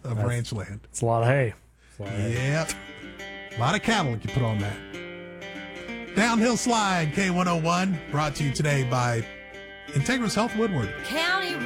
of ranch land. It's a lot of hay. Yep. A lot of cattle you put on that. Downhill Slide, K101, brought to you today by Integris Health Woodward. County